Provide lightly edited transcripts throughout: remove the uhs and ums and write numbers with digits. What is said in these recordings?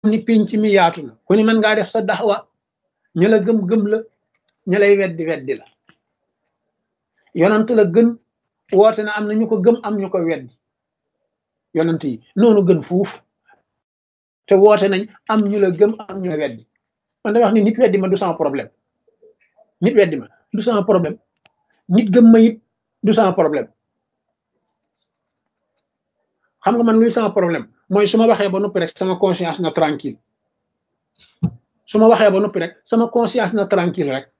ni pénc mi yaatu na ku ni mën ngaa def sa daxwa ña la gëm la ña lay weddi la yonent la gën woote na am na ñu ko gëm am ñu ko weddi yonent yi noonu gën fuuf te woote nañ am ñu la gëm am ñu la weddi man day wax ni nit weddi ma du sama problème nit weddi ma du sama problème nit gëm ma it du sama problème xam nga man luy sama problème mooy su ma waxee ba noppi rek sama conscience na tranquille su ma waxee ba noppi rek sama conscience na tranquille rek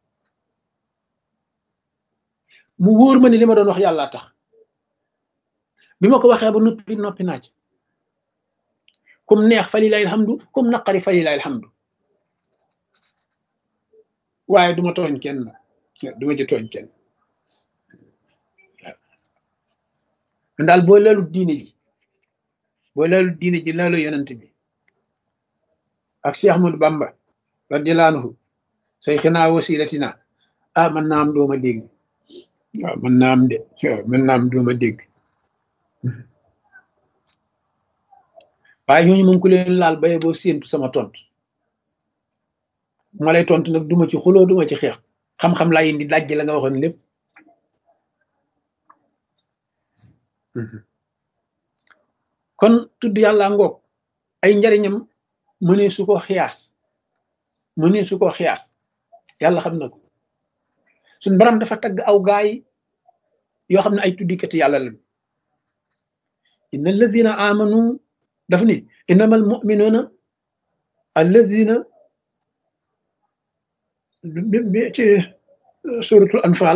mu wóor ma ni li ma doon wax yàlla tax bi ma ko waxee ba noppi naa ci comme neex fa lilahi alhamdu comme naqari fa lilahi alhamdu waaye duma tooñ kenn duma ci tooñ kenn waaw daal boo leelu diine ji leelu yonent bi ak Cheikh Ahmadou Bamba radiyallahu anhu sayxinaa wasilatina man naa am dooma dégg waaw mën naa am de mën naa am dooma dégg waaye ñooñu moom ku leen laal baye boo séentu sama tontu ma lay tontu nag duma ci xuloo duma ci xeex xam-xam laa indi dajj la nga waxoon lépp kon tudd yàlla ngoog ay njariñam mënee su ko xiyaas yàlla xam na ko suñ borom dafa tagg aw gaay yoo xam ne ay tuddikati yàlla lañu inna alladina amanu daf ni innamal mu'minuna alladina ci suratul anfal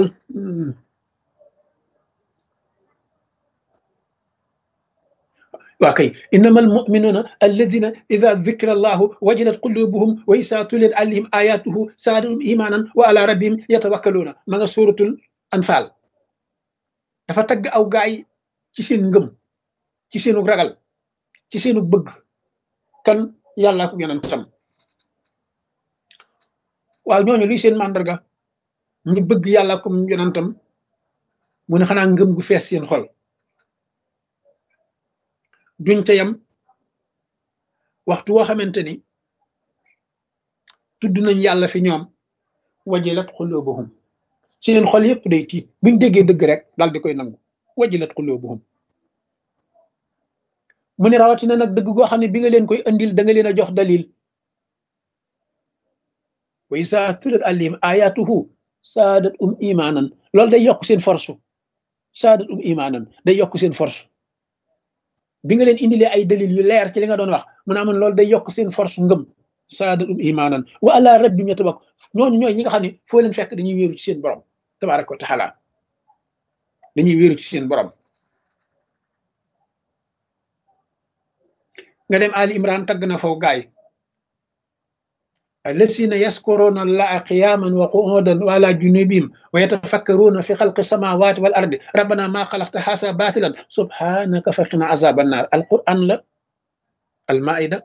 waa kay innamal mu'minuna alladina ida dhukira allahu wajilat qulubuhum wa isa tuliyat alayhim ayatuhu zaadathum imanan wa ala rabbihim yatawakkaluna ma nga suratul anfal dafa tagg aw gaay ci seen ngëm ci seenu ragal ci seenu bëgg kan yàlla ko yonentam waaw ñooñu luy seen màndarga ñu bëgg yàlla ko yonentam mu ne xanaa ngëm gu fees seen xol duñ ca yam waxtu woo xamante ni tudd nañ yàlla fi ñoom wajilat qulubuhum seen xol yëpp day tiit buñ déggee dëgg rek daal di koy nangu wajilat qulubuhum mu ne rawatina nag dëgg goo xam ne bi nga leen koy andil da nga leen a jox dalil wa isa tulat alayhim ayatuhu saadat imanan loolu day yokk seen force saadat imanan day yokk seen force bi nga leen indilee ay dalil yu leer ci li nga doon wax mu ne amoon loolu day yokk seen force ngëm saadat imanan wa ala rabbihim yatawakkal ñooñu ñooy ñi nga xam ne foo leen fekk dañuy wéeru ci seen borom tabaraka wa taala dañuy wéeru ci seen borom nga dem Ali Imran tagg na faw gaay allasina yaskuruna allaha qiyaman wa qu'udan wa ala junubihim wa yatafakkaruna fi khalqi samawati wal ardi rabbana ma khalaqta hadha batilan subhanaka faqina azaban nar alquran la almaida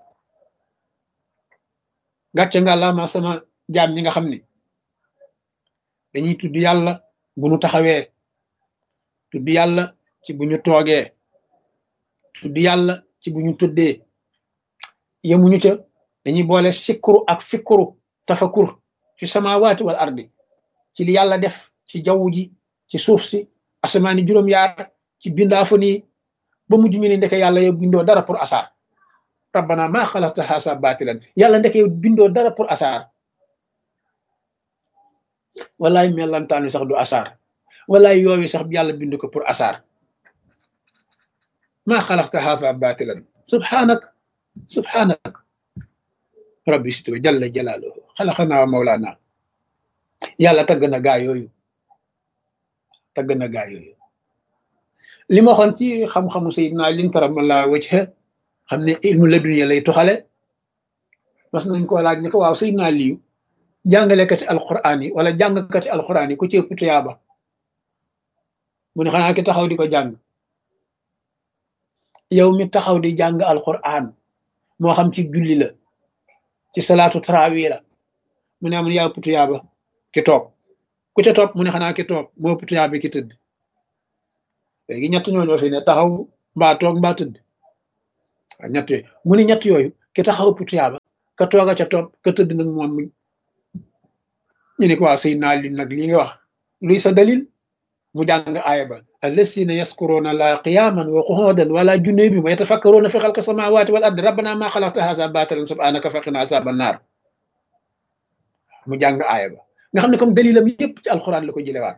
gàcce nga la ma sama jaam ñi nga xam ni dañuy tudd yàlla bu ñu taxawee tudd yàlla ci bu ñu toogee tudd yàlla ci bu ñu tuddee yemuñu ca dañuy boole sikkuru ak fikkuru tafakur ci samawati wal ardi ci li yàlla def ci jaww ji ci suuf si asamaani juróom-yaar ci bindaafa nii ba mujj ñu ne ndeke yàlla yow bindoo dara pour asaar rabbana ma xalaqta haasa batilan yàlla ndeke yow bindoo dara pour asaar walaay mellantaanu sax du asaar walaay yooyu sax yàlla bind ko pour asaar ma xalaqta haasa batilan subhanak rabbi situ jalla jalaaluhu xalaqana wa mawlana yàlla tagg na gaa yooyu li ma waxoon ci xam-xamu Seydina Ali karamallahu wajha xam ne ilmu ladunya lay tuxale mas nañ ko laaj ne ko waaw Seydina Ali jàngalekati alquran yi wala jàngkati alquran yi ku ci ëpp tuyaaba mu ne xanaa ki taxaw di ko jàng yow mi taxaw di jàng alquran moo xam ci julli la ci salaatu tarawih la mu ne amun yaa ëpp tuyaaba ki toog ku ca topp mu ne xanaa ki toog moo ëpp tuyaaba ki tëdd léegi ñett ñooñoo fi ne taxaw mbaa toog mbaa tëdd waaw ñett yooyu mu ne ñett yooyu ki taxaw ëpp tuyaaba ka tooga ca topp ka tëdd nag moom ñu ne ko waa Seydina Ali nag lii nga wax luy sa dalil mu jàng aaya ba allasina yaskuruna la qiyaman wa qu'udan wala junubihim wa yatafakkaruna fi xalqi samawati wal ardi rabbana ma xalaqta haza batilan subhanaka faqina azaban naar mu jàng aaya ba nga xam ne comme dalilam yépp ci alquran la ko jëlewaat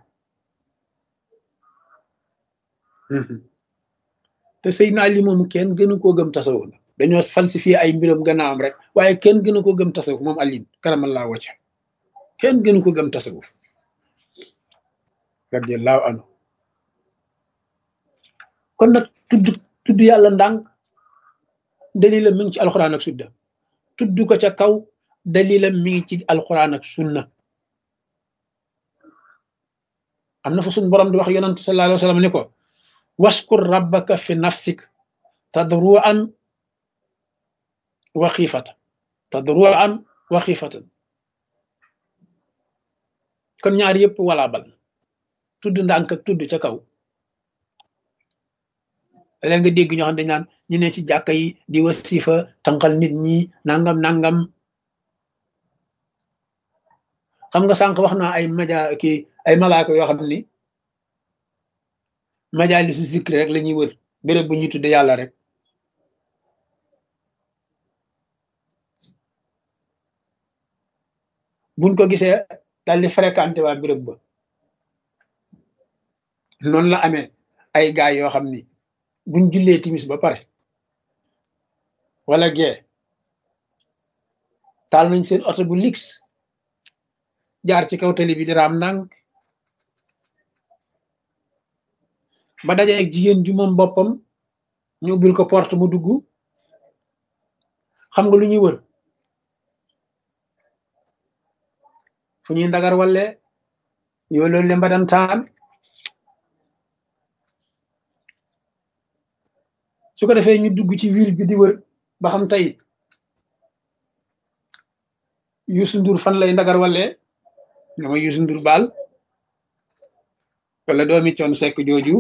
te Seydina Ali moom kenn gënu koo gëm tasawuf la dañoo falsifié ay mbiram gannaawam rek waaye kenn gënu ko gëm tasawuf moom Ali karamallahu wajha kenn gënu ko gëm tasawuf radiyallahu anhu kon nag tudd yàlla ndànk dalilam mi ngi ci alquran ak sunna tudd ko ca kaw dalilam mi ngi ci alquran ak sunna am na fa suñ borom di wax yonent sallallahu alayhi wa sallam ni ko waskur rabbaka fi nafsik tadruan wa xiifatan kon ñaar yëpp wala bal tudd ndànk ak tudd ca kaw léegi nga dégg ñoo xam dañ naan ñu ne ci jàkka yi di wasifa tànqal nit ñi nangam xam nga sànq wax naa ay malaaka yoo xam ni majaalisu zikri rek la ñuy wër béréb bu ñuy tudde yàlla rek buñ ko gisee daal di fréquenté waa béréb ba noonu la amee ay gaay yoo xam ni buñ jullee timis ba pare wala gee taal nañ seen oto bu lix jaar ci kaw tali bi di raam ndànk ba daje ak jigéen ju moom boppam ñu ubbil ko porte mu dugg xam nga lu ñuy wër fu ñuy ndagar walle yoo loolu le mbadantaan su ko defee ñu dugg ci ville bi di wër ba xam tey Youssou Ndour fan lay ndagar walle nga ma Youssou Ndour baal wala doomi Thione Seck jooju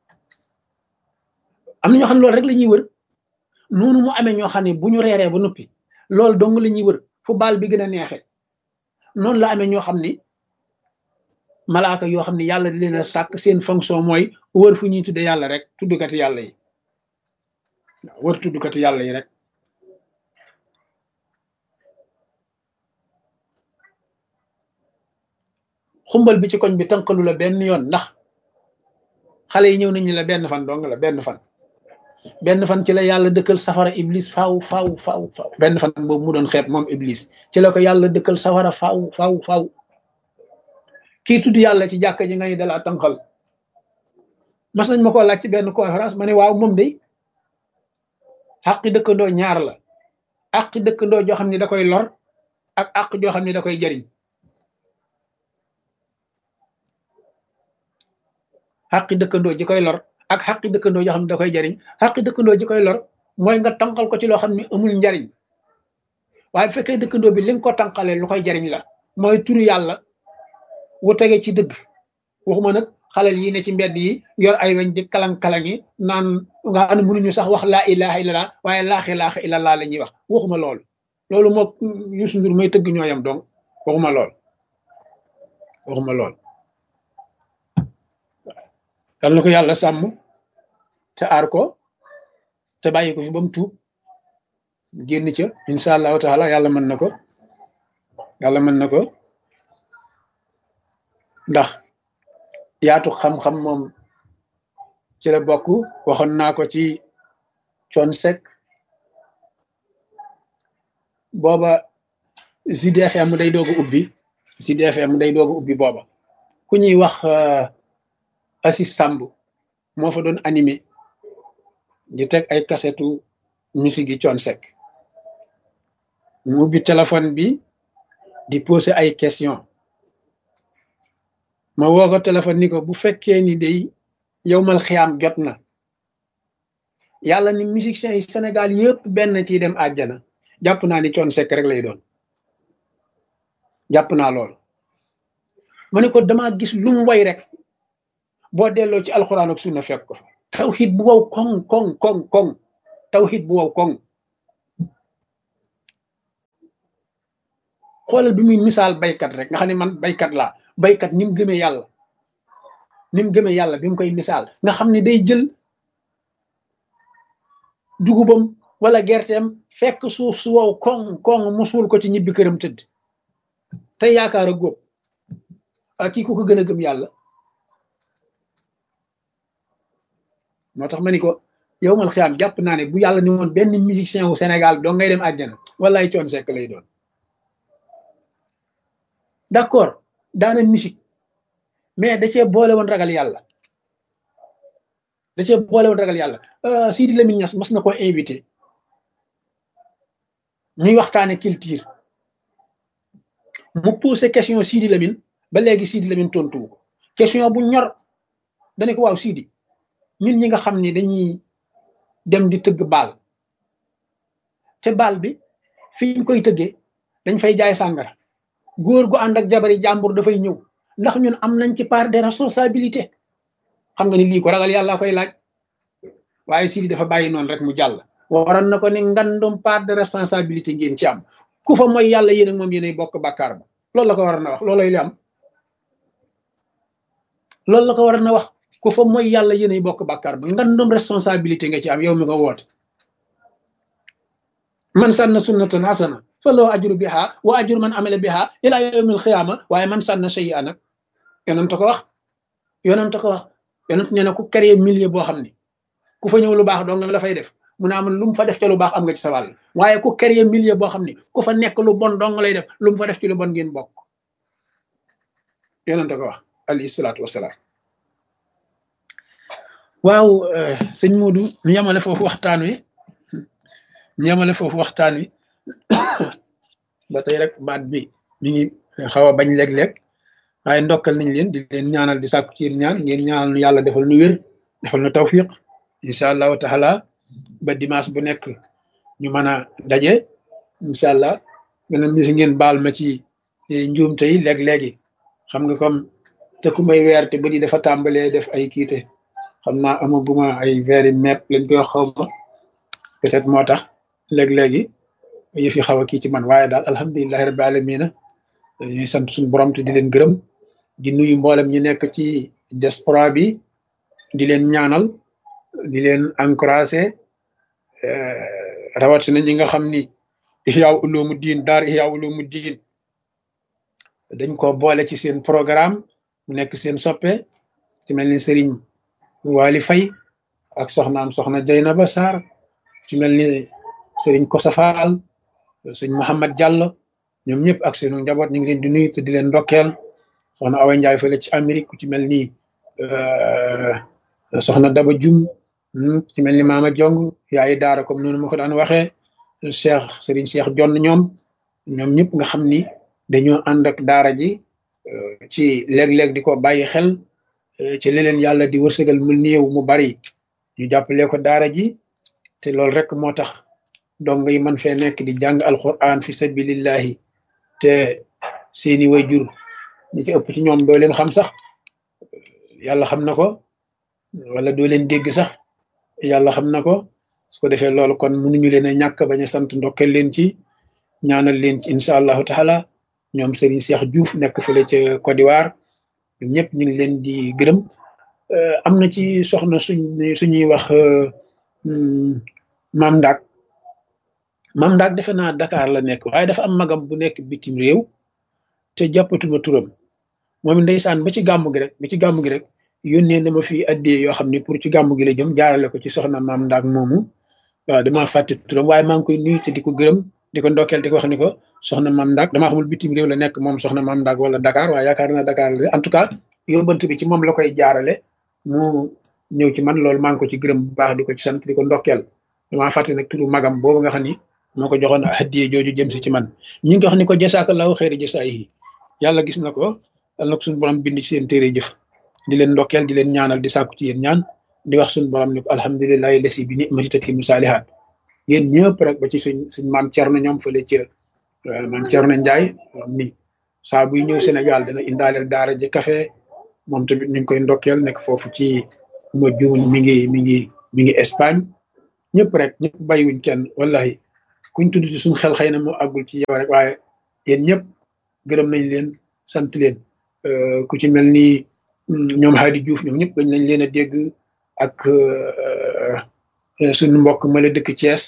am na ñoo xam ne loolu rek la ñuy wër noonu mu amee ñoo xam ne bu ñu reeree ba noppi loolu dong la ñuy wër fu baal bi gën a neexee noonu la amee ñoo xam ni malaaka yoo xam ne yàlla di leen a sàkk seen fonction mooy wër fu ñuy tudde yàlla rek tuddukati yàlla yi waaw wër tuddukati yàlla yi rek xumbal bi ci koñ bi tënkalu la benn yoon ndax xale yi ñëw nañu la benn fan dong la benn fan ci la yàlla dëkkal safara iblis faaw benn fan boobu mu doon xeeb moom iblis ci la ko yàlla dëkkal safara faaw kii tudd yàlla ci jàkka ji nga ñu dalaa tànqal mas nañ ma ko laaj ci benn conférence ma ne waaw moom day xaqi dëkkandoo ñaar la aqi dëkkandoo joo xam ne da koy lor ak aq joo xam ne da koy jariñ xaqi dëkkandoo ji koy lor ak xaqi dëkkandoo joo xam ne da koy jariñ xaqi dëkkandoo ji koy lor mooy nga tànqal ko ci loo xam ne amul njariñ waaye bu fekkee dëkkandoo bi li nga ko tànqalee lu koy jariñ la mooy turu yàlla wu tege ci dëgg waxuma nag xalal yi ne ci mbedd yi yor ay weñ di kalang-kalang yi naan nga xam ne mënuñu sax wax laa ilaha illallah waaye laaxi laaxa illallah la ñuy wax waxuma loolu moo Youssou Ndour may tëgg ñooyam donc waxuma lool dal na ko yàlla sàmm te aar ko te bàyyi ko fi ba mu tuub génn ca incha allahu taala yàlla mën na ko ndax yaatu xam-xam moom ci la bokk waxoon naa ko ci Thione Seck booba Sud FM day doog a ubbi booba ku ñuy wax Assis Samb moo fa doon animé di teg ay kasetu musique yi Thione Seck mu ubbi téléphone bi di poser ay question ma woo ko téléphone ni ko bu fekkee ni day yowmal xiyaam jot na yàlla ni musiciens yi Sénégal yëpp benn ciy dem àjjana jàpp naa ni Thione Seck rek lay doon jàpp naa lool ma ne ko dama gis lu mu way rek boo delloo ci alxuraan ak sunna fekk ko fa tawxiid bu wow koŋ tawxiid bu wow koŋ xoolal bi muy misaal baykat rek nga xam ne man baykat laa baykat ni mu gëmee yàlla ni mu gëmee yàlla bi mu koy misaal nga xam ne day jël dugubam wala gerteem fekk suuf su wow koŋ koŋ mu suul ko ci ñibbi këram tëdd tey yaakaar a góob ak kii ku ko gën a gëm yàlla. moo tax ma ni ko yow mal xiyaam jàpp naa ne bu yàlla ni woon benn musicien wu Sénégal doo ngay dem àjjana wallaay Thione Seck lay doon. d'accord daana musique mais da cee boole woon ragal yàlla Sidi Lamine Niass mas na ko invité ñuy waxtaane culture mu posé question Sidi Lamine ba léegi Sidi Lamine tontu ko question bu ñor dane ko waaw Sidi ñun ñi nga xam ne dañuy dem di tëgg baal te baal bi fi ñu koy tëggee dañ fay jaay sàngara góor gu ànd ak jabari jàmbur dafay ñëw ndax ñun am nañ ci part de responsabilité xam nga ni lii ko ragal yàlla koy laaj waaye Sidi dafa bàyyi noonu rek mu jàll waroon na ko ni ngandum part de responsabilité ngeen ci am ku fa mooy yàlla yéen ak moom yéenay bokk bàkkaar ba loolu la ko war na wax loolay li am loolu la ko war na wax ku fa mooy yàlla yéenay bokk bàkkaar ba ngandum responsabilité nga ci am yow mi ko woote man sanna sunnatan hasana fa loo ajru biha wa ajru man amila biha ila yawmil xiyaama waaye man sanna sayyi'an nag yonent ko wax yonent nee na ku créer milieu boo xam ne ku fa ñëw lu baax dong la fay def mu ne am lu mu fa def ca lu baax am nga ci sa wàll waaye ku créer milieu boo xam ne ku fa nekk lu bon dong lay def lu mu fa def ci lu bon ngeen bokk yonent ko wax alayhi salaatu wasalaam. waaw sëñ Modou ñu yemale foofu waxtaan wi ba tey rek baat bi ñu ngi xaw a bañ léeg-léeg waaye ndokkal nañ leen di leen ñaanal di sàkku ci ñaan ngeen ñaanal nu yàlla defal nu wér defal nu tawfiq incha allahu taala ba dimanche bu nekk ñu mën a daje incha allah beneen bis ngeen baal ma ci njuumte yi léeg-léegi xam nga comme te ku may weer te ba di dafa tàmbalee def ay kiite xam naa amaguma ay weeri mepp lañ koy xaw ma peut-être moo tax léeg-léegi yëf yi xaw a kii ci man waaye daal alhamdulilahi rabbi alamina ñuy sant suñu borom te di leen gërëm di nuyu mboolem ñi nekk ci diaspora bi di leen ñaanal di leen encouragé rawatina ñi nga xam ni Ihya Ulumuddin daar Ihya Ulumuddin dañ ko boole ci seen programme mu nekk seen soppe ci mel ni Serigne Wali Faye ak soxna Jaynaba Sarr ci mel ni Serigne Kosa Fall sëñ Mouhamad Diallo ñoom ñëpp ak seenu njaboot ñu ngi leen di nuyu te di leen ndokkeel soxna Awa Ndiaye fële ci Amérique ku ci mel ni soxna Daba Jum ci mel ni Mama Jong yaay daara comme noonu ma ko daan waxee Serigne Cheikh Jonn ñoom ñëpp nga xam ni dañoo ànd ak daara ji ci léeg-léeg di ko bàyyi xel ci leneen yàlla di wërsëgal mu néew mu bari ñu jàppale ko daara ji te loolu rek moo tax dong yi man fee nekk di jàng alquran fi sabilillahi te seeni wayjur ñi ci ëpp ci ñoom doo leen xam sax yàlla xam na ko wala doo leen dégg sax yàlla xam na ko su ko defee loolu kon mënuñu leen a ñàkk bañ a sant ndokkeel leen ci ñaanal leen ci incha allahu taala ñoom Serigne Cheikh Diouf nekk fële ca Côte d'Ivoire ñëpp ñu ngi leen di gërëm am na ci soxna suñuy wax Mam Ndaak defe naa Dakar la nekk waaye dafa am magam bu nekk bitim réew te jàppatuma turam moom ndeysaan ba ci gàmmu gi rek yónnee na ma fii addee yoo xam ne pour ci gàmmu gi la jëm jaarale ko ci soxna Mam Ndaak moomu waaw damaa fàtte turam waaye maa ngi koy nuyu te di ko gërëm di ko ndokkeel di ko wax ni ko soxna Mam Ndaak damaa xamul bitim réew la nekk moom soxna Mam Ndaak wala Dakar waaye yaakaar naa Dakar la en tout cas yóbbant bi ci moom la koy jaarale mu ñëw ci man loolu maa ngi ko ci gërëm bu baax di ko ci sant di ko ndokkeel damaa fàtte nag turu magam boobu nga xam ni moo ko joxoon hadiye jooju jëm si ci man ñu ngi ko wax ni ko jasaakallahu xeeri jasaayihi yàlla gis na ko yàlla na ko suñu borom bind ci seen téere jëf di leen ndokkeel di leen ñaanal di sàkku ci yéen ñaan di wax suñu borom ni ko alhamdulilahi lasi bi ni'mati tatimmu saalihaat yéen ñëpp rek ba ci suñ maam Thierno ñoom fële ca maam Thierno Ndiaye ni saa buy ñëw Sénégal dana indaaleel daara ji café moom tamit ñu ngi koy ndokkeel nekk foofu ci ma juun mi ngi Espagne ñëpp rek ñëpp bàyyiwuñ kenn wallahi kuñ tudd ci suñu xel xëy na moo àggul ci yow rek waaye yéen ñëpp gërëm nañ leen sant leen ku ci mel ni ñoom Hadi Diouf ñoom ñëpp dañ nañ leen a dégg ak suñu mbokk mala dëkk Thiès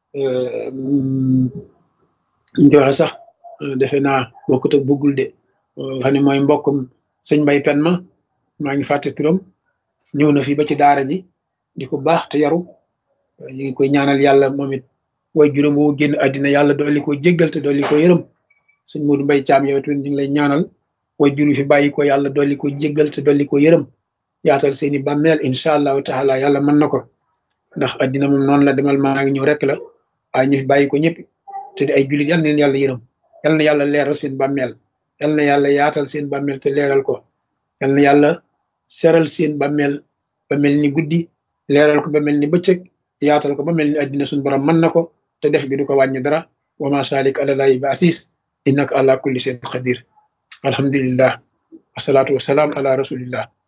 ñu koy waxe sax defe naa bokkut ak bëggul de xam ne mooy mbokkum sëñ Mbay Pen ma maa ngi fàtte turam ñëw na fi ba ci daara ji di ko baax te yaru ñu ngi koy ñaanal yàlla moom it way juróom woo génn àddina yàlla dolli ko jéggal te dolli ko yërëm sëñ Modou Mbay Caam yow tamit ñu ngi lay ñaanal way juru fi bàyyi ko yàlla dolli ko jéggal te dolli ko yërëm yaatal seeni bàmmeel incha allahu taala yàlla mën na ko ndax àddina moom noonu la demal maa ngi ñëw rek la waaye ñu fi bàyyi ko ñëpp te di ay jullit yal na leen yàlla yërëm yal na yàlla leeral seen bàmmeel yal na yàlla yaatal seen bàmmeel te leeral ko yal na yàlla seral seen bàmmeel ba mel ni guddi leeral ko ba mel ni bëccëg yaatal ko ba mel ni àddina suñu borom mën na ko te def gi du ko wàññi dara wa ma salik àlallaahi bi asis innaka ala kulli shay'in qadir alhamdulillah wasalaatu wasalaam ala rasulillah